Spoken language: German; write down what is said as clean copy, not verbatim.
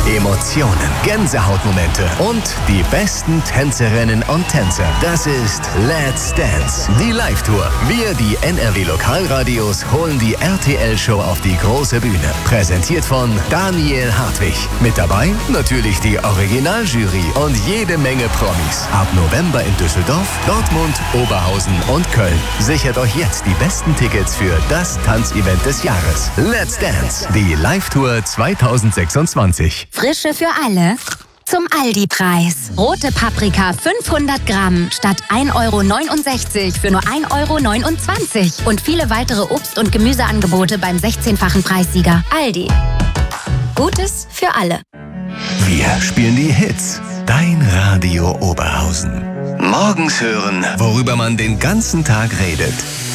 Emotionen, Gänsehautmomente und die besten Tänzerinnen und Tänzer. Das ist Let's Dance, die Live-Tour. Wir, die NRW-Lokalradios, holen die RTL-Show auf die große Bühne. Präsentiert von Daniel Hartwig. Mit dabei natürlich die Originaljury und jede Menge Promis. Ab November in Düsseldorf, Dortmund, Oberhausen und Köln. Sichert euch jetzt die besten Tickets für das Tanzevent des Jahres. Let's Dance, die Live-Tour 2026. Frische für alle. Zum Aldi-Preis. Rote Paprika 500 Gramm statt 1,69 € für nur 1,29 € Und viele weitere Obst- und Gemüseangebote beim 16-fachen Preissieger. Aldi. Gutes für alle. Wir spielen die Hits. Dein Radio Oberhausen. Morgens hören, worüber man den ganzen Tag redet.